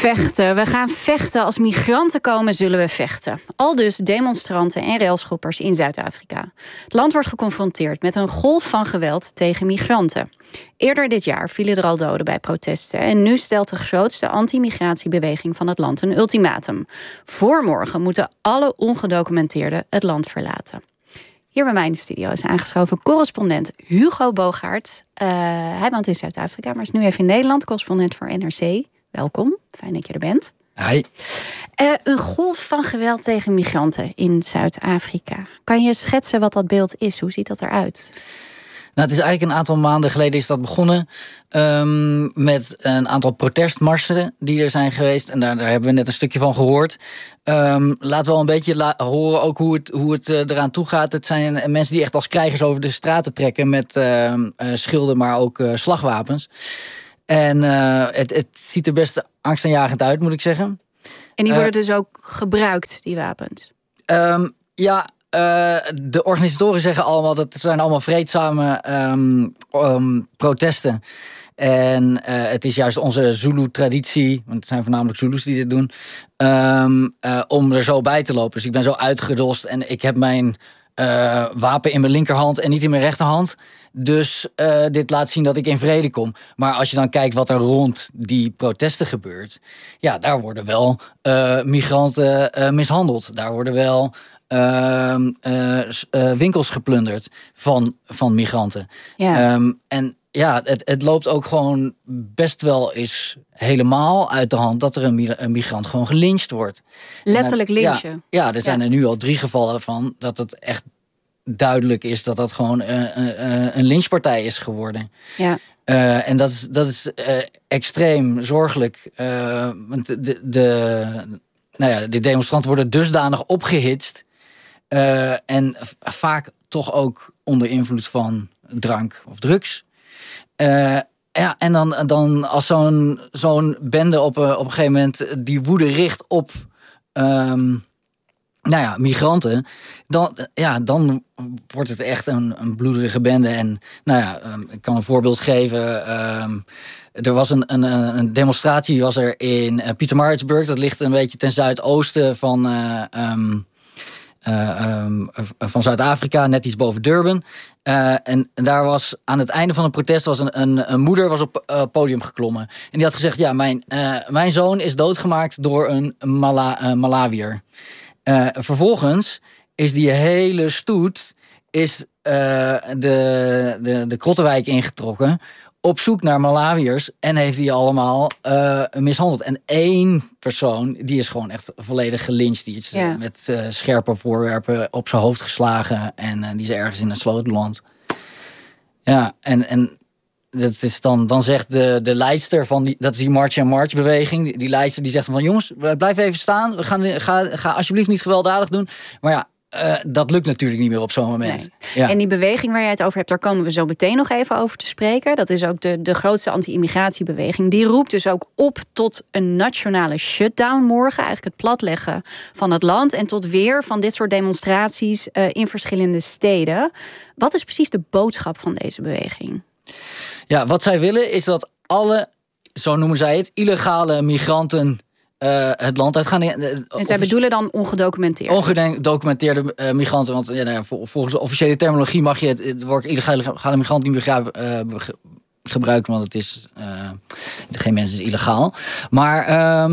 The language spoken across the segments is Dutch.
Vechten. We gaan vechten. Als migranten komen, zullen we vechten. Aldus demonstranten en railschoppers in Zuid-Afrika. Het land wordt geconfronteerd met een golf van geweld tegen migranten. Eerder dit jaar vielen er al doden bij protesten. En nu stelt de grootste anti-migratiebeweging van het land een ultimatum. Voor morgen moeten alle ongedocumenteerden het land verlaten. Hier bij mij in de studio is aangeschoven correspondent Hugo Boogaert. Hij woont in Zuid-Afrika, maar is nu even in Nederland. Correspondent voor NRC. Welkom, fijn dat je er bent. Hi. Een golf van geweld tegen migranten in Zuid-Afrika. Kan je schetsen wat dat beeld is? Hoe ziet dat eruit? Nou, het is eigenlijk een aantal maanden geleden is dat begonnen. Met een aantal protestmarsen die er zijn geweest. En daar hebben we net een stukje van gehoord. Laten we wel een beetje horen ook hoe het eraan toe gaat. Het zijn mensen die echt als krijgers over de straten trekken. Met schilden, maar ook slagwapens. En het ziet er best angstaanjagend uit, moet ik zeggen. En die worden dus ook gebruikt, die wapens? De organisatoren zeggen allemaal dat het zijn allemaal vreedzame protesten. En het is juist onze Zulu-traditie, want het zijn voornamelijk Zulus die dit doen, om er zo bij te lopen. Dus ik ben zo uitgedost en ik heb mijn wapen in mijn linkerhand en niet in mijn rechterhand. Dus dit laat zien dat ik in vrede kom. Maar als je dan kijkt wat er rond die protesten gebeurt, ja, daar worden wel migranten mishandeld. Daar worden wel winkels geplunderd van migranten. Ja. En ja, het loopt ook gewoon best wel eens helemaal uit de hand dat er een migrant gewoon gelyncht wordt. Letterlijk lynchen. Ja, er zijn er nu al 3 gevallen van dat het echt duidelijk is dat dat gewoon een lynchpartij is geworden. Ja. En dat is extreem zorgelijk. Want de demonstranten worden dusdanig opgehitst. En vaak toch ook onder invloed van drank of drugs. En dan als zo'n bende op een gegeven moment die woede richt op migranten, dan wordt het echt een bloederige bende. En ik kan een voorbeeld geven. Er was een demonstratie was er in Pietermaritzburg. Dat ligt een beetje ten zuidoosten van Zuid-Afrika, net iets boven Durban. En daar was aan het einde van het protest was een moeder was op het podium geklommen. En die had gezegd, ja, mijn zoon is doodgemaakt door een Malawiër. Vervolgens is die hele stoet de Krottenwijk ingetrokken op zoek naar Malawiërs en heeft die allemaal mishandeld. En 1 persoon, die is gewoon echt volledig gelyncht. Die is met scherpe voorwerpen op zijn hoofd geslagen en die is ergens in een sloot beland. Ja, en dat is dan zegt de leidster van dat is die March and March beweging. Die leidster die zegt van jongens, blijf even staan. Ga alsjeblieft niet gewelddadig doen. Maar ja, dat lukt natuurlijk niet meer op zo'n moment. Nee. Ja. En die beweging waar jij het over hebt, daar komen we zo meteen nog even over te spreken. Dat is ook de grootste anti-immigratiebeweging. Die roept dus ook op tot een nationale shutdown morgen. Eigenlijk het platleggen van het land. En tot weer van dit soort demonstraties in verschillende steden. Wat is precies de boodschap van deze beweging? Ja, wat zij willen is dat alle, zo noemen zij het, illegale migranten het land uitgaan. En zij bedoelen dan ongedocumenteerde migranten. Want volgens de officiële terminologie mag je het woord illegale migrant niet meer gebruiken, want het is geen mens is illegaal. Maar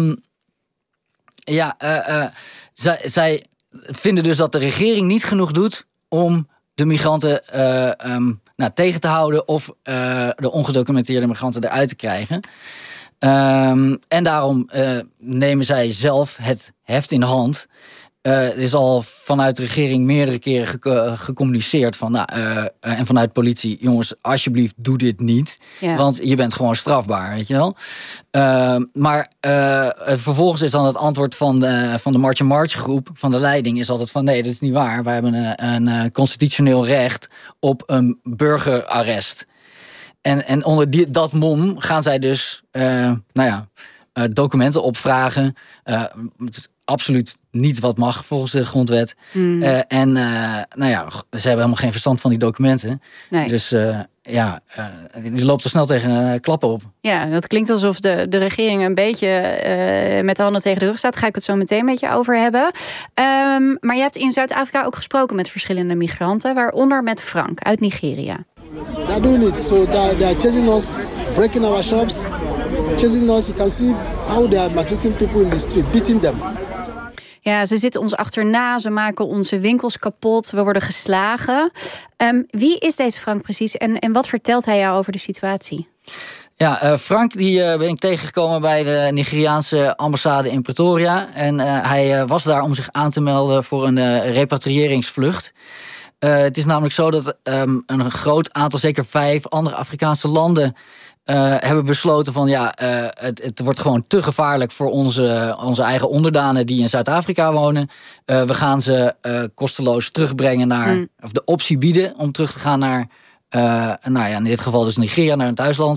zij vinden dus dat de regering niet genoeg doet om de migranten tegen te houden of de ongedocumenteerde migranten eruit te krijgen. En daarom nemen zij zelf het heft in de hand. Er is al vanuit de regering meerdere keren gecommuniceerd en vanuit politie, jongens, alsjeblieft doe dit niet, want je bent gewoon strafbaar, weet je wel. Maar vervolgens is dan het antwoord van de March and March groep, van de leiding, is altijd van nee, dat is niet waar. Wij hebben een constitutioneel recht op een burgerarrest. En onder dat mom gaan zij dus documenten opvragen. absoluut niet wat mag volgens de grondwet. Ze hebben helemaal geen verstand van die documenten. Nee. Dus die loopt er snel tegen klappen op. Ja, dat klinkt alsof de regering een beetje met de handen tegen de rug staat. Daar ga ik het zo meteen met je over hebben. Maar je hebt in Zuid-Afrika ook gesproken met verschillende migranten, waaronder met Frank uit Nigeria. They're doing it. So they are chasing us, breaking our shops, chasing us. You can see how they are maltreating people in the street, beating them. Ja, ze zitten ons achterna, ze maken onze winkels kapot, we worden geslagen. Wie is deze Frank precies en wat vertelt hij jou over de situatie? Ja, Frank die ben ik tegengekomen bij de Nigeriaanse ambassade in Pretoria. En hij was daar om zich aan te melden voor een repatriëringsvlucht. Het is namelijk zo dat een groot aantal, zeker 5 andere Afrikaanse landen hebben besloten van het wordt gewoon te gevaarlijk voor onze eigen onderdanen die in Zuid-Afrika wonen. We gaan ze kosteloos terugbrengen naar, of de optie bieden om terug te gaan naar, in dit geval dus Nigeria, naar hun thuisland.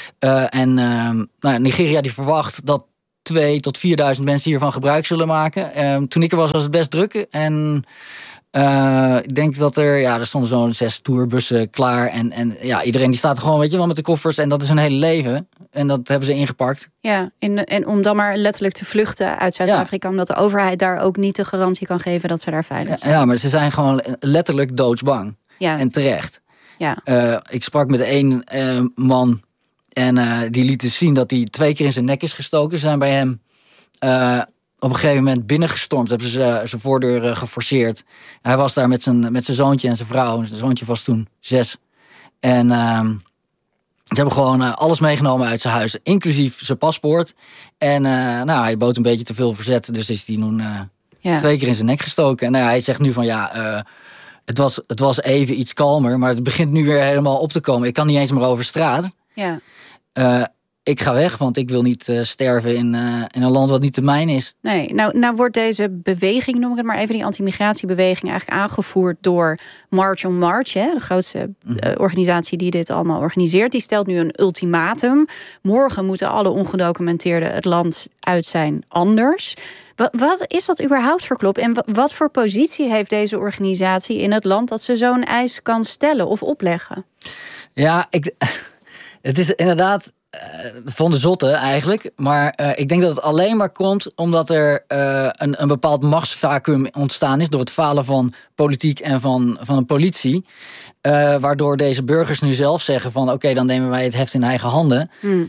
Nigeria die verwacht dat 2.000 tot 4.000 mensen hiervan gebruik zullen maken. Toen ik er was het best druk en ik denk dat er stonden zo'n 6 tourbussen klaar. En iedereen die staat gewoon, wel met de koffers. En dat is hun hele leven. En dat hebben ze ingepakt. Ja, en om dan maar letterlijk te vluchten uit Zuid-Afrika. Omdat de overheid daar ook niet de garantie kan geven dat ze daar veilig zijn. Ja, maar ze zijn gewoon letterlijk doodsbang. Ja. En terecht. Ja. Ik sprak met 1 man. En die liet dus zien dat hij 2 keer in zijn nek is gestoken. Ze zijn bij hem op een gegeven moment binnengestormd. Hebben ze zijn voordeur geforceerd. Hij was daar met zijn zoontje en zijn vrouw. Zijn zoontje was toen 6. En ze hebben gewoon alles meegenomen uit zijn huis. Inclusief zijn paspoort. En hij bood een beetje te veel verzet. Dus is hij toen 2 keer in zijn nek gestoken. En hij zegt nu van het was even iets kalmer. Maar het begint nu weer helemaal op te komen. Ik kan niet eens meer over straat. Ja. Ik ga weg, want ik wil niet sterven in een land wat niet de mijne is. Nee, nou wordt deze beweging, noem ik het maar even, die anti-migratiebeweging eigenlijk aangevoerd door March on March, de grootste organisatie die dit allemaal organiseert. Die stelt nu een ultimatum. Morgen moeten alle ongedocumenteerden het land uit zijn, anders. Wat is dat überhaupt voor klop? En wat voor positie heeft deze organisatie in het land dat ze zo'n eis kan stellen of opleggen? Ja, het is inderdaad van de zotte eigenlijk. Maar ik denk dat het alleen maar komt omdat er een bepaald machtsvacuum ontstaan is door het falen van politiek en van een politie. Waardoor deze burgers nu zelf zeggen van oké, dan nemen wij het heft in eigen handen.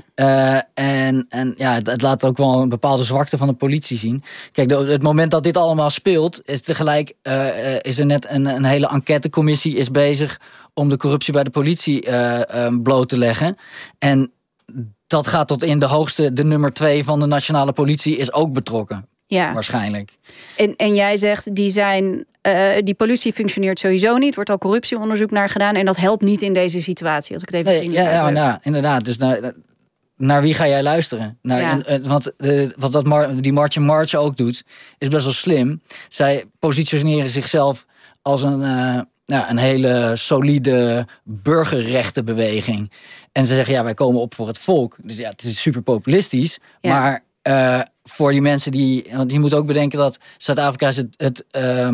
Het laat ook wel een bepaalde zwakte van de politie zien. Kijk, het moment dat dit allemaal speelt, is tegelijk is er net een hele enquêtecommissie is bezig om de corruptie bij de politie bloot te leggen. En dat gaat tot in de nummer 2 van de nationale politie is ook betrokken. Ja. Waarschijnlijk. En jij zegt, die politie functioneert sowieso niet. Wordt al corruptieonderzoek naar gedaan. En dat helpt niet in deze situatie, als ik het even vriendelijk uitdruk. Ja, inderdaad. Dus naar wie ga jij luisteren? Want die March on March ook doet, is best wel slim. Zij positioneren zichzelf als een hele solide burgerrechtenbeweging. En ze zeggen, wij komen op voor het volk. Dus het is super populistisch. Ja. Maar voor die mensen want je moet ook bedenken dat Zuid-Afrika is het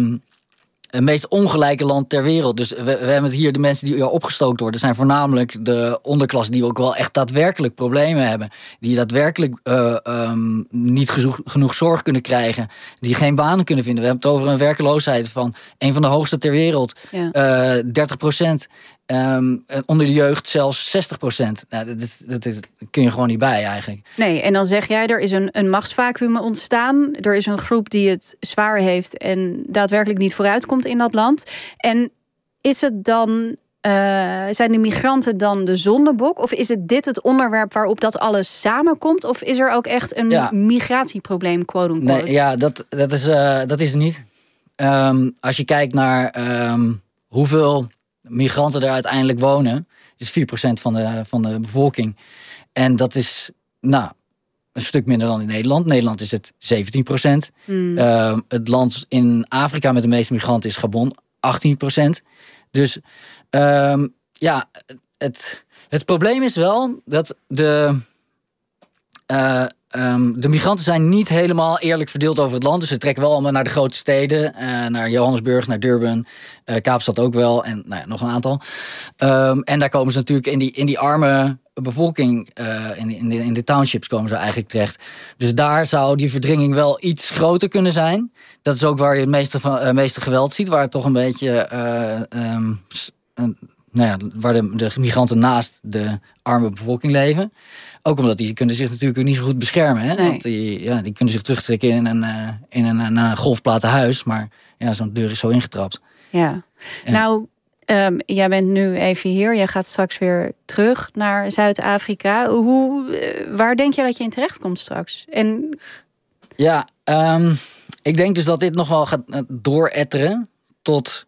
meest ongelijke land ter wereld. Dus we hebben het hier, de mensen die opgestookt worden, zijn voornamelijk de onderklasse die ook wel echt daadwerkelijk problemen hebben. Die daadwerkelijk niet genoeg zorg kunnen krijgen. Die geen banen kunnen vinden. We hebben het over een werkeloosheid van een van de hoogste ter wereld. Ja. 30%. Onder de jeugd zelfs 60%. Nou, dat kun je gewoon niet bij eigenlijk. Nee, en dan zeg jij, er is een machtsvacuum ontstaan. Er is een groep die het zwaar heeft en daadwerkelijk niet vooruitkomt in dat land. En is het dan, zijn de migranten dan de zondebok? Of is het onderwerp waarop dat alles samenkomt? Of is er ook echt een migratieprobleem, quote-unquote? Nee, dat is het niet. Als je kijkt naar hoeveel migranten er uiteindelijk wonen, is 4% van de bevolking. En dat is een stuk minder dan in Nederland. Nederland is het 17%. Het land in Afrika met de meeste migranten is Gabon, 18%. Dus het probleem is wel dat de migranten zijn niet helemaal eerlijk verdeeld over het land. Dus ze trekken wel allemaal naar de grote steden. Naar Johannesburg, naar Durban. Kaapstad ook wel. En nog een aantal. En daar komen ze natuurlijk in die arme bevolking. In de townships komen ze eigenlijk terecht. Dus daar zou die verdringing wel iets groter kunnen zijn. Dat is ook waar je het meeste geweld ziet. Waar het toch een beetje... waar de migranten naast de arme bevolking leven. Ook omdat die kunnen zich natuurlijk niet zo goed beschermen. Hè? Nee. Want die kunnen zich terugtrekken in een golfplaten huis. Maar zo'n deur is zo ingetrapt. Ja. Nou, jij bent nu even hier. Jij gaat straks weer terug naar Zuid-Afrika. Waar denk je dat je in terecht komt straks? Ja, ik denk dus dat dit nog wel gaat dooretteren tot...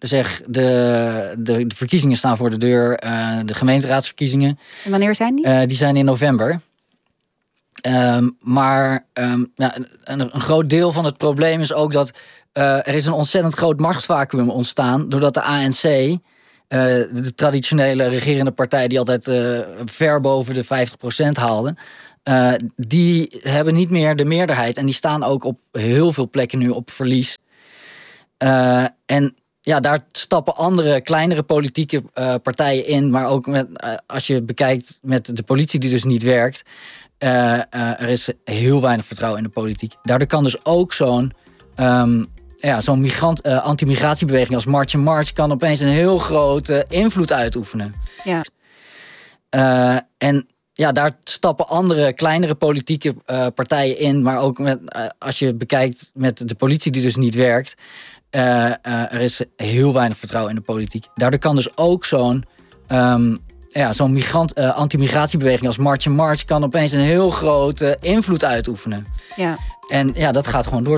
De verkiezingen staan voor de deur, de gemeenteraadsverkiezingen. En wanneer zijn die? Die zijn in november. Maar een groot deel van het probleem is ook dat er is een ontzettend groot machtsvacuüm ontstaan doordat de ANC, de traditionele regerende partij die altijd ver boven de 50% haalde, die hebben niet meer de meerderheid en die staan ook op heel veel plekken nu op verlies. En daar stappen andere, kleinere politieke partijen in. Maar ook als je bekijkt met de politie die dus niet werkt. Er is heel weinig vertrouwen in de politiek. Daardoor kan dus ook zo'n anti-migratiebeweging als March and March kan opeens een heel grote invloed uitoefenen. Ja. Daar stappen andere, kleinere politieke partijen in. Maar ook als je bekijkt met de politie die dus niet werkt. Er is heel weinig vertrouwen in de politiek. Daardoor kan dus ook zo'n anti-migratiebeweging als March and March kan opeens een heel grote invloed uitoefenen. Ja. En dat gaat gewoon door.